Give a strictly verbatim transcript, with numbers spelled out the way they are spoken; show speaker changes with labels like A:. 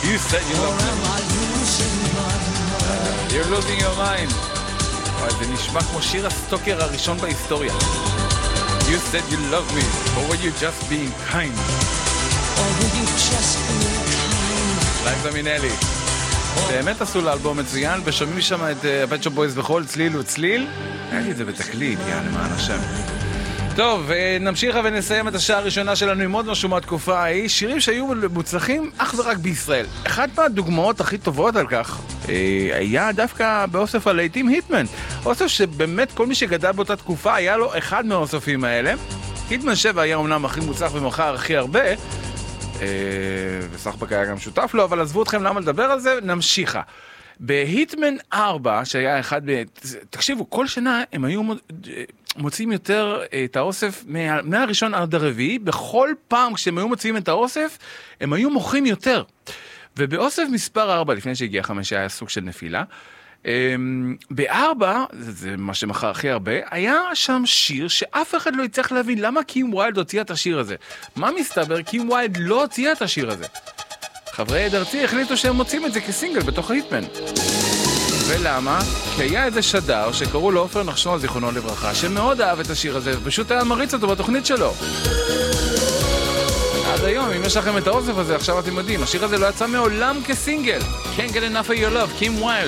A: You said you love me. You're losing your mind. זה נשמע כמו שיר הסטוקר הראשון בהיסטוריה. You said you love me, or were you just being kind?
B: Or were you just being kind?
A: לייב זמינלי. באמת עשו לאלבום מצוין, ושומעים שם את פט שופ בויז בכל צליל וצליל. היה לי את זה בתקליט, יאללה, למען השם. טוב, נמשיך ונסיים את השעה הראשונה שלנו עם עוד משהו מהתקופה ההיא, שירים שהיו מוצלחים אך ורק בישראל. אחת מהדוגמאות הכי טובות על כך היה דווקא באוסף הלהיטים היטמן. אוסף שבאמת כל מי שגדל באותה תקופה היה לו אחד מהאוספים האלה. היטמן שבע היה אומנם הכי מוצלח ומחר הכי הרבה, וסחבק היה גם שותף לו, אבל עזבו אתכם למה לדבר על זה, נמשיכה. בהיטמן ארבע, שהיה אחד ב... תקשיבו, כל שנה הם היו מוצאים יותר את האוסף מהראשון עד הרביעי, בכל פעם כשהם היו מוצאים את האוסף, הם היו מוכרים יותר. ובאוסף מספר ארבע, לפני שהגיע חמש, היה סוג של נפילה, בארבע, זה מה שמחר הכי הרבה, היה שם שיר שאף אחד לא יצטרך להבין למה קים ויילד הוציאה את השיר הזה. מה מסתבר? קים ויילד לא הוציאה את השיר הזה. חברי עד ארצי החליטו שהם מוצאים את זה כסינגל בתוך היטמן. ולמה? כי היה איזה שדר שקראו לו עופר נחשון, זיכרונו לברכה, שמאוד אהב את השיר הזה, ופשוט היה מריץ אותו בתוכנית שלו. עד היום, אם יש לכם את האוסף הזה, עכשיו אתם יודעים, השיר הזה לא יצא מעולם כסינגל. Can't get enough of your love, קים ויילד.